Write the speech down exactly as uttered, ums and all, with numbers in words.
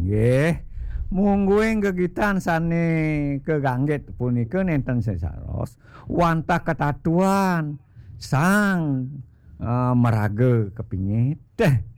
Nggih. Mungguing gegitan sane kegangget punika nenten sesaros wantah ketatuan sang uh, meraga kepingit teh